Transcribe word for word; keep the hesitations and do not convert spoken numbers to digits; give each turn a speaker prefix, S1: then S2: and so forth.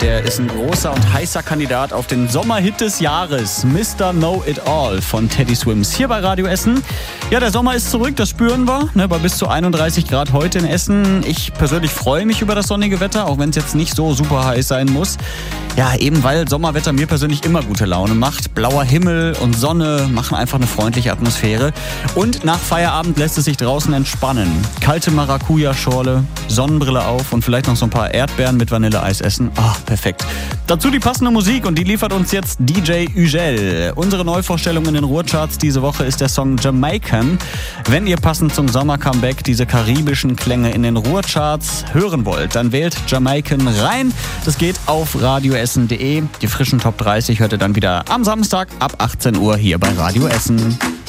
S1: der ist ein großer und heißer Kandidat auf den Sommerhit des Jahres. Mister Know It All von Teddy Swims hier bei Radio Essen. Ja, der Sommer ist zurück, das spüren wir, ne, bei bis zu einunddreißig Grad heute in Essen. Ich persönlich freue mich über das sonnige Wetter, auch wenn es jetzt nicht so super heiß sein muss. Ja, eben weil Sommerwetter mir persönlich immer gute Laune macht. Blauer Himmel und Sonne machen einfach eine freundliche Atmosphäre. Und nach Feierabend lässt es sich draußen entspannen. Kalte Maracuja-Schorle, Sonnenbrille auf und vielleicht noch so ein paar Erdbeeren mit Vanilleeis essen. Ah, perfekt. Dazu die passende Musik und die liefert uns jetzt D J Ugel. Unsere Neuvorstellung in den Ruhrcharts diese Woche ist der Song Jamaican. Wenn ihr passend zum Sommer-Comeback diese karibischen Klänge in den Ruhrcharts hören wollt, dann wählt Jamaican rein. Das geht auf radioessen punkt de. Die frischen Top dreißig hört ihr dann wieder am Samstag ab achtzehn Uhr hier bei Radio Essen.